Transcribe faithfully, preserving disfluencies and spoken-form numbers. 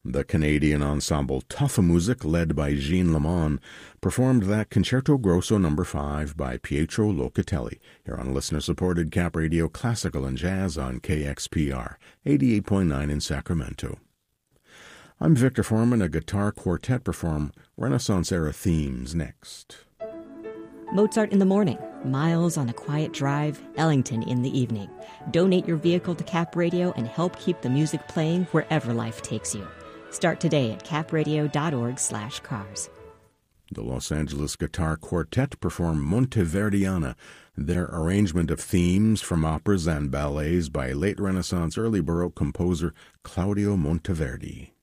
The Canadian ensemble Tuffamusic, led by Jean Lamont, performed that Concerto Grosso number five by Pietro Locatelli, here on listener-supported Cap Radio Classical and Jazz on K X P R, eighty-eight point nine in Sacramento. I'm Victor Foreman. A guitar quartet perform Renaissance-era themes next. Mozart in the morning, Miles on a quiet drive, Ellington in the evening. Donate your vehicle to Cap Radio and help keep the music playing wherever life takes you. Start today at capradio.org slash cars. The Los Angeles Guitar Quartet perform Monteverdiana, their arrangement of themes from operas and ballets by late Renaissance, early Baroque composer Claudio Monteverdi.